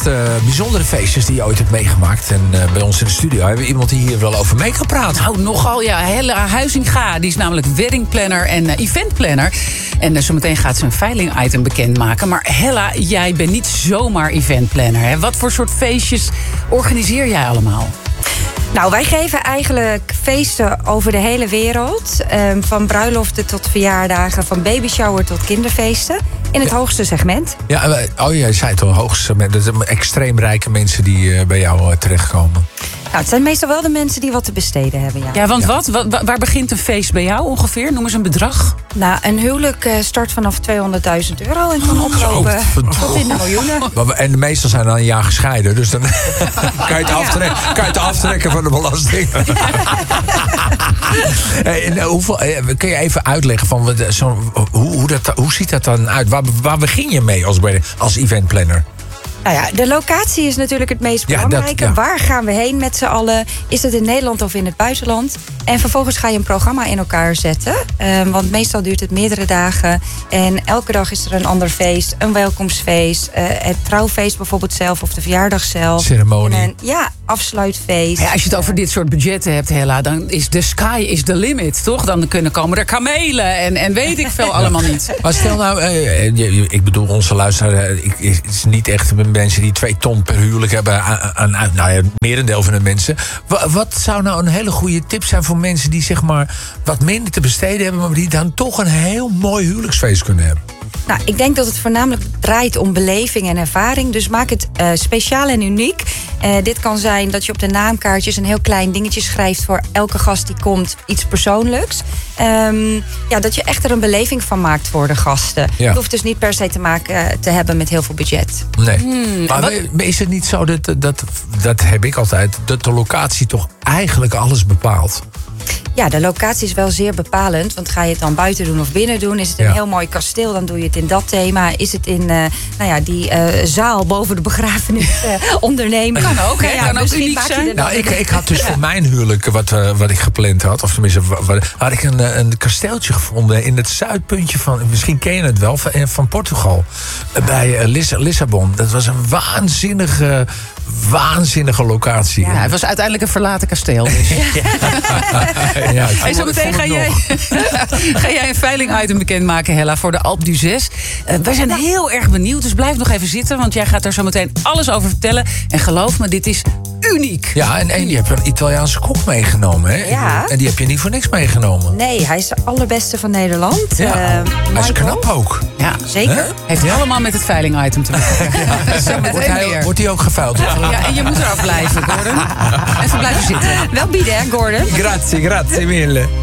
bijzondere feestjes die je ooit hebt meegemaakt. En bij ons in de studio hebben we iemand die hier wel over mee kan praten. Nou, nogal, ja. Hella Huizinga, die is namelijk weddingplanner en eventplanner. En zometeen gaat ze een veiling-item bekendmaken. Maar Hella, jij bent niet zomaar eventplanner, hè? Wat voor soort feestjes organiseer jij allemaal? Nou, wij geven eigenlijk feesten over de hele wereld. Van bruiloften tot verjaardagen, van babyshower tot kinderfeesten. In het hoogste segment. Ja, jij zei het al, hoogste segment. Dat zijn extreem rijke mensen die bij jou terechtkomen. Nou, het zijn meestal wel de mensen die wat te besteden hebben, ja. Ja, want waar begint een feest bij jou ongeveer? Noem eens een bedrag. Nou, een huwelijk start vanaf €200.000 en kan oplopen tot in de miljoenen. En meestal zijn dan een jaar gescheiden, dus dan kan je het aftrekken van de belasting. Kun je even uitleggen van hoe ziet dat dan uit? Waar begin je mee als eventplanner? Nou ja, de locatie is natuurlijk het meest belangrijke. Waar gaan we heen met z'n allen? Is het in Nederland of in het buitenland? En vervolgens ga je een programma in elkaar zetten. Want meestal duurt het meerdere dagen. En elke dag is er een ander feest. Een welkomstfeest. Het trouwfeest bijvoorbeeld zelf. Of de verjaardag zelf. Ceremonie. Afsluitfeest. Ja, als je het over dit soort budgetten hebt, Hella, dan is the sky is the limit, toch? Dan komen er kamelen en weet ik veel allemaal niet. Maar stel nou, ik bedoel, onze luisteraar is niet echt mensen die 2 ton per huwelijk hebben aan merendeel van de mensen. Wat zou nou een hele goede tip zijn voor mensen die zeg maar wat minder te besteden hebben, maar die dan toch een heel mooi huwelijksfeest kunnen hebben? Nou, ik denk dat het voornamelijk draait om beleving en ervaring. Dus maak het speciaal en uniek. Dit kan zijn dat je op de naamkaartjes een heel klein dingetje schrijft voor elke gast die komt, iets persoonlijks. Dat je echt er een beleving van maakt voor de gasten. Ja. Het hoeft dus niet per se te maken te hebben met heel veel budget. Nee. Maar is het niet zo dat heb ik altijd, dat de locatie toch eigenlijk alles bepaalt? Ja, de locatie is wel zeer bepalend. Want ga je het dan buiten doen of binnen doen? Is het een heel mooi kasteel, dan doe je het in dat thema. Is het in die zaal boven de begrafenisonderneming? Kan ook, hè? Kan ook uniek zijn. Nou, ik had dus voor mijn huwelijk, wat ik gepland had, of tenminste, had ik een kasteeltje gevonden in het zuidpuntje van, misschien ken je het wel, van Portugal. Bij Lissabon. Dat was een waanzinnige locatie. Ja, het was uiteindelijk een verlaten kasteel. Dus. Zo meteen ga jij een veiling-item bekendmaken, Hella, voor de Alpe d'Huez. Wij zijn heel erg benieuwd, dus blijf nog even zitten, want jij gaat er zo meteen alles over vertellen. En geloof me, dit is uniek. Ja, en je hebt een Italiaanse kok meegenomen, hè? Ja. En die heb je niet voor niks meegenomen. Nee, hij is de allerbeste van Nederland. Ja. Hij is knap ook. Ja, zeker. Heeft allemaal met het veiling-item te maken. Wordt hij ook geveild? Ja, en je moet eraf blijven, Gordon. Even blijven zitten. Wel bieden, hè, Gordon? Grazie mille.